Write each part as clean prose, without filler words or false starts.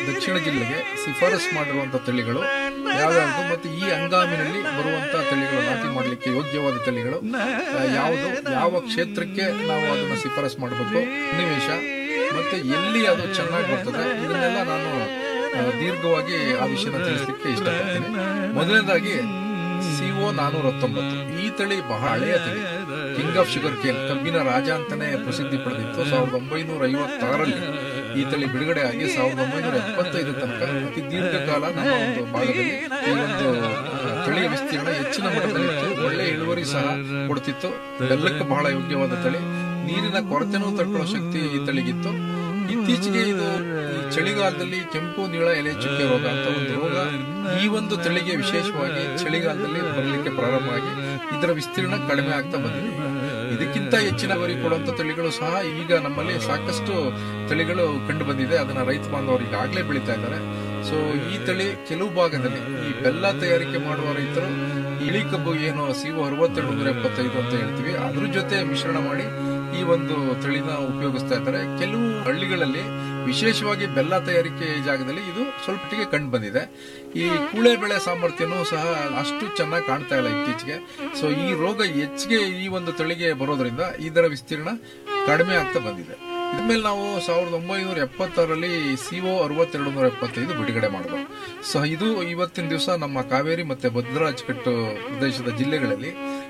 ದಕ್ಷಿಣ ಜಿಲ್ಲೆಗೆ ಶಿಫಾರಸ್ ಮಾಡಿರುವಂತಹ ತಳಿಗಳು ಯಾವ್ಯಾವುದು ಮತ್ತು ಈ ಹಂಗಾಮಿನಲ್ಲಿ ಬರುವಂತಹ ತಳಿಗಳು ನಾಟಿ ಮಾಡಲಿಕ್ಕೆ ಯೋಗ್ಯವಾದ ತಳಿಗಳು ಯಾವುದು, ಯಾವ ಕ್ಷೇತ್ರಕ್ಕೆ ನಾವು ಅದನ್ನ ಶಿಫಾರಸ್ ಮಾಡಬೇಕು, ಸನ್ನಿವೇಶ ಮತ್ತೆ ಎಲ್ಲಿ ಅದು ಚೆನ್ನಾಗಿ ಬರ್ತದೆ, ಇದನ್ನೆಲ್ಲ ನಾನು ದೀರ್ಘವಾಗಿ ಆ ವಿಷಯನ ತಿಳಿಸಲಿಕ್ಕೆ ಇಷ್ಟಪಡ್ತೀನಿ. ಮೊದಲನೇದಾಗಿ CO 419 ಈ ತಳಿ ಬಹಳ ಹಳೆಯ ತಳಿ. ಕಿಂಗ್ ಆಫ್ ಶುಗರ್ ಕೇನ್, ಕಬ್ಬಿನ ರಾಜ ಅಂತಾನೆ ಪ್ರಸಿದ್ಧಿ ಪಡೆದಿತ್ತು. 1956ರಲ್ಲಿ ಈ ತಳಿ ಬಿಡುಗಡೆ ಆಗಿ 1975 ತನಕ ಅತಿ ದೀರ್ಘಕಾಲ ನಮ್ಮ ಒಂದು ಭಾಗದಲ್ಲಿ ಈ ಒಂದು ತಳಿಯ ವಿಸ್ತೀರ್ಣ ಹೆಚ್ಚಿನ ಮಟ್ಟದಲ್ಲಿತ್ತು. ಒಳ್ಳೆ ಇಳುವರಿ ಸಹ ಕೊಡ್ತಿತ್ತು. ಬೆಲ್ಲಕ್ಕೆ ಬಹಳ ಯೋಗ್ಯವಾದ ತಳಿ. ನೀರಿನ ಕೊರತೆನೂ ತಡ್ಕೊಳ್ಳೋ ಶಕ್ತಿ ಈ ತಳಿಗಿತ್ತು. ಇತ್ತೀಚೆಗೆ ಇದು ಈ ಚಳಿಗಾಲದಲ್ಲಿ ಕೆಂಪು ನೀಳ ಎಲೆ ಚುಕ್ಕೆ ರೋಗ ಅಂತ ಒಂದು ರೋಗ ಈ ಒಂದು ತಳಿಗೆ ವಿಶೇಷವಾಗಿ ಚಳಿಗಾಲದಲ್ಲಿ ಬರಲಿಕ್ಕೆ ಪ್ರಾರಂಭ ಆಗಿ ಇದರ ವಿಸ್ತೀರ್ಣ ಕಡಿಮೆ ಆಗ್ತಾ ಬಂದಿದೆ. ಇದಕ್ಕಿಂತ ಹೆಚ್ಚಿನ ಇಳುವರಿ ಕೊಡುವಂತ ತಳಿಗಳು ಸಹ ಈಗ ನಮ್ಮಲ್ಲಿ ಸಾಕಷ್ಟು ತಳಿಗಳು ಕಂಡು ಬಂದಿದೆ. ಅದನ್ನ ರೈತ ಬಾಂಧವರು ಈಗಾಗಲೇ ಬೆಳೀತಾ ಇದ್ದಾರೆ. ಸೊ ಈ ತಳಿ ಕೆಲವು ಭಾಗದಲ್ಲಿ ಈ ಬೆಲ್ಲ ತಯಾರಿಕೆ ಮಾಡುವ ರೈತರು ಇಳಿ ಕಬ್ಬು ಏನು CO 6275 ಅಂತ ಹೇಳ್ತೀವಿ ಅದ್ರ ಜೊತೆ ಮಿಶ್ರಣ ಮಾಡಿ ಈ ಒಂದು ತಳಿನ ಉಪಯೋಗಿಸ್ತಾ ಇದ್ದಾರೆ. ಕೆಲವು ಹಳ್ಳಿಗಳಲ್ಲಿ ವಿಶೇಷವಾಗಿ ಬೆಲ್ಲ ತಯಾರಿಕೆ ಜಾಗದಲ್ಲಿ ಇದು ಸ್ವಲ್ಪಟ್ಟಿಗೆ ಕಂಡು ಬಂದಿದೆ. ಈ ಕೂಳೆ ಬೆಳೆ ಸಾಮರ್ಥ್ಯನೂ ಸಹ ಅಷ್ಟು ಚೆನ್ನಾಗಿ ಕಾಣ್ತಾ ಇಲ್ಲ ಇತ್ತೀಚೆಗೆ. ಸೊ ಈ ರೋಗ ಹೆಚ್ಚಿಗೆ ಈ ಒಂದು ತಳಿಗೆ ಬರೋದ್ರಿಂದ ಇದರ ವಿಸ್ತೀರ್ಣ ಕಡಿಮೆ ಆಗ್ತಾ ಬಂದಿದೆ. ಇದ್ಮೇಲೆ ನಾವು 1976ರಲ್ಲಿ CO 6275 ಬಿಡುಗಡೆ ಮಾಡಿದ್ರು. ಸೊ ಇದು ಇವತ್ತಿನ ದಿವಸ ನಮ್ಮ ಕಾವೇರಿ ಮತ್ತೆ ಭದ್ರಾ ಅಚ್ಚುಕಟ್ಟು ಪ್ರದೇಶದ ಜಿಲ್ಲೆಗಳಲ್ಲಿ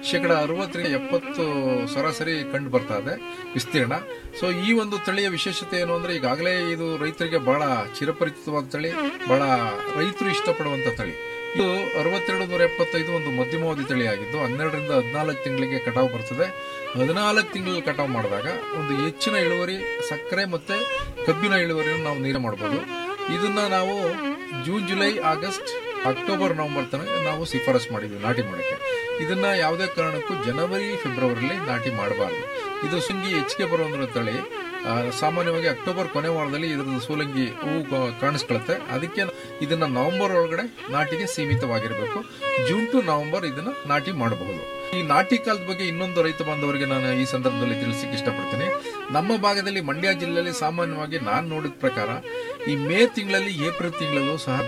60-70 ಸರಾಸರಿ ಕಂಡು ಬರ್ತಾ ಇದೆ ವಿಸ್ತೀರ್ಣ. ಸೊ ಈ ಒಂದು ತಳಿಯ ವಿಶೇಷತೆ ಏನು ಅಂದ್ರೆ ಈಗಾಗಲೇ ಇದು ರೈತರಿಗೆ ಬಹಳ ಚಿರಪರಿಚಿತವಾದ ತಳಿ, ಬಹಳ ರೈತರು ಇಷ್ಟಪಡುವಂತ ತಳಿ. ಇದು 6275 ಒಂದು ಮಧ್ಯಮಾವಧಿ ತಳಿ ಆಗಿದ್ದು 12ರಿಂದ 14 ತಿಂಗಳಿಗೆ ಕಟಾವು ಬರ್ತದೆ. 14 ತಿಂಗಳಲ್ಲಿ ಕಟಾವು ಮಾಡಿದಾಗ ಒಂದು ಹೆಚ್ಚಿನ ಇಳುವರಿ, ಸಕ್ಕರೆ ಮತ್ತೆ ಕಬ್ಬಿನ ಇಳುವರಿಯನ್ನು ನಾವು ನೀರು ಮಾಡಬಹುದು. ಇದನ್ನ ನಾವು June, July, August, October, November ತನಕ ನಾವು ಶಿಫಾರಸ್ ಮಾಡಿದ್ವಿ ನಾಟಿ ಮಾಡಕ್ಕೆ. ಇದನ್ನ ಯಾವುದೇ ಕಾರಣಕ್ಕೂ ಜನವರಿ, ಫೆಬ್ರವರಿಲಿ ನಾಟಿ ಮಾಡಬಾರದು. ಇದು ಸುಂಗಿ ಹೆಚ್ಚಿಗೆ ಬರುವಂತ ತಳಿ. ಸಾಮಾನ್ಯವಾಗಿ ಅಕ್ಟೋಬರ್ ಕೊನೆ ವಾರದಲ್ಲಿ ಇದರ ಸೂಲಂಗಿ ಹೂವು ಕಾಣಿಸ್ಕೊಳುತ್ತೆ. ಅದಕ್ಕೆ ಇದನ್ನ ನವೆಂಬರ್ ಒಳಗಡೆ ನಾಟಿಗೆ ಸೀಮಿತವಾಗಿರಬೇಕು. ಜೂನ್ ಟು ನವೆಂಬರ್ ಇದನ್ನ ನಾಟಿ ಮಾಡಬಹುದು. ಈ ನಾಟಿ ಕಾಲದ ಬಗ್ಗೆ ಇನ್ನೊಂದು ರೈತ ಬಾಂಧವರಿಗೆ ನಾನು ಈ ಸಂದರ್ಭದಲ್ಲಿ ತಿಳಿಸಕ್ಕೆ ಇಷ್ಟಪಡ್ತೀನಿ. ನಮ್ಮ ಭಾಗದಲ್ಲಿ ಮಂಡ್ಯ ಜಿಲ್ಲೆಯಲ್ಲಿ ಸಾಮಾನ್ಯವಾಗಿ ನಾನು ನೋಡಿದ ಪ್ರಕಾರ ಈ ಮೇ ತಿಂಗಳಲ್ಲಿ, ಏಪ್ರಿಲ್ ತಿಂಗಳಲ್ಲೂ ಸಹ